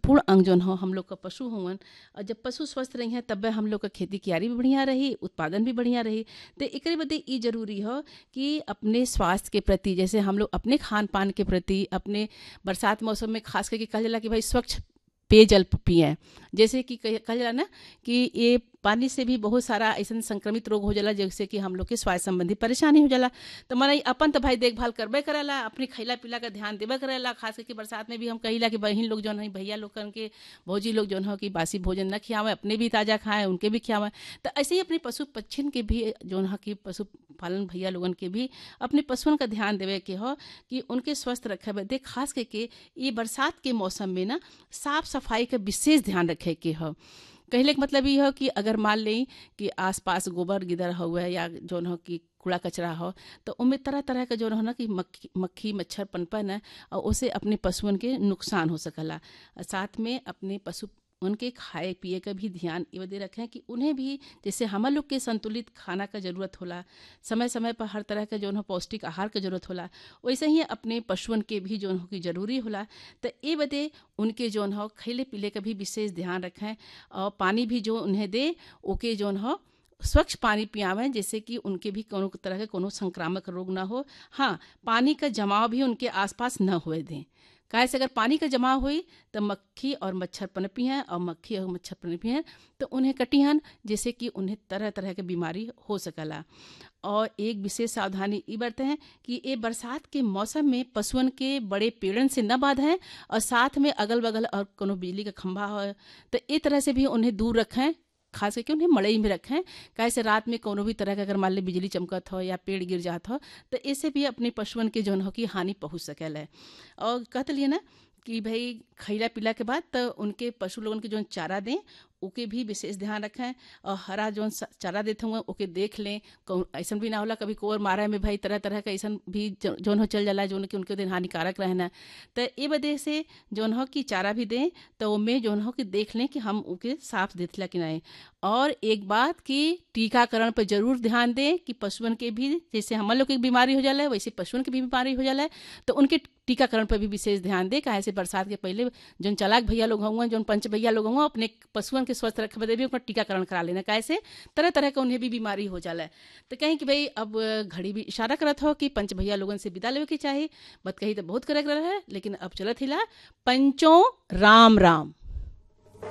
महत्वपूर्ण अंग जौन हो हम लोग का पशु होवन। और जब पशु स्वस्थ रही हैं तब हम लोग का खेती कियारी भी बढ़िया रही, उत्पादन भी बढ़िया रही। तो एकरे बदे ई जरूरी हो कि अपने स्वास्थ्य के प्रति, जैसे हम लोग अपने खान पान के प्रति, अपने बरसात मौसम में खास करके कहल जाला कि भाई स्वच्छ पेयजल पिए। जैसे कि कहल जाला ना कि ये पानी से भी बहुत सारा ऐसा संक्रमित रोग हो जाला, जैसे कि हम लोग के स्वास्थ्य संबंधी परेशानी हो जाला। तो माने अपन तो भाई देखभाल करबे करेला, अपनी खैला पीला का ध्यान देबे करेला। खास करके बरसात में भी हम कहिला कि बहन लोग जौन है, भैया लोग के भौजी लोग जौन हो कि बासी भोजन न खियावे, अपने भी ताजा खाएं, उनके भी खियावें। तो ऐसे ही अपने पशु पक्षिन के भी जौन है कि पशु पालन भैया लोगन के भी अपने पशुओं का ध्यान देवे के हो कि उनके स्वस्थ रखे बदे खास करके ये बरसात के मौसम में ना साफ सफाई का विशेष ध्यान रखे के हो। कहले के मतलब ये हो कि अगर मान लें कि आसपास गोबर गिदर हुआ या जौन हो कि कूड़ा कचरा हो, तो उनमें तरह तरह का जौन हो ना कि मक्खी मच्छर पनपन है और उसे अपने पशुओं के नुकसान हो सकला। साथ में अपने पशु उनके खाए पिए का भी ध्यान ये दे रखें कि उन्हें भी जैसे हम लोग के संतुलित खाना का जरूरत होला, समय समय पर हर तरह का जो है पौष्टिक आहार का जरूरत होला, वैसे ही अपने पशुओं के भी जो की जरूरी होला। तो ये बदे उनके जो हो खैले पीले का भी विशेष ध्यान रखें और पानी भी जो उन्हें दे ओके जो हो स्वच्छ पानी पियावें, जैसे कि उनके भी कोनो तरह के कोनो संक्रामक रोग ना हो। हाँ, पानी का जमाव भी उनके आसपास न हुए दें। काहे से अगर पानी का जमाव हुई तो मक्खी और मच्छर पनपी हैं और मक्खी और मच्छर पनपी हैं तो उन्हें कटी हन, जैसे कि उन्हें तरह तरह की बीमारी हो सकला। और एक विशेष सावधानी ये बरते हैं कि ये बरसात के मौसम में पशुओं के बड़े पेड़न से न बांधें और साथ में अगल बगल और कोनो बिजली का खंभा हो तो इस तरह से भी उन्हें दूर रखें। खास करके उन्हें मड़ई में रखें, कैसे रात में कोनो भी तरह का अगर मान ली बिजली चमकत हो या पेड़ गिर जात हो तो इससे भी अपने पशुओं के जौन हो की हानि पहुँच सकेला। और कहते लिए ना कि भाई खैला पीला के बाद तो उनके पशु लोगन के जौन चारा दें ओके भी विशेष ध्यान रखें और हरा जौन चारा देते हुए ओके देख लें। ऐसा भी ना होला कभी कोर मारे में भाई तरह तरह का ऐसा भी जौन हो चल जाला जौन कि उनके दिन हानिकारक रहना। तो ये वजह से जौन हो कि चारा भी दें तो उनमें जौन हो कि देख लें कि हम ओके साफ देथिला कि नहीं। और एक बात कि टीकाकरण पर जरूर ध्यान दें कि पशुओं के भी जैसे हम लोग की बीमारी हो जाला वैसे पशुओं की भी बीमारी हो जाला, तो उनके टीकाकरण पर भी विशेष ध्यान दें। काहे से बरसात के पहले जौन चालाक भैया लोग होंगे, जौन पंच भैया लोग होंगे, अपने पशुओं के स्वस्थ रखे बदे भी उनका टीकाकरण करा लेना। काहे से तरह तरह का उन्हें भी बीमारी हो जाला। तो कहीं कि भाई अब घड़ी भी इशारा करत हो कि पंच भैया लोगन से विदा लेवे के चाहिए। मत कही तो बहुत करे रहे, लेकिन अब चलत हिला पंचों राम राम।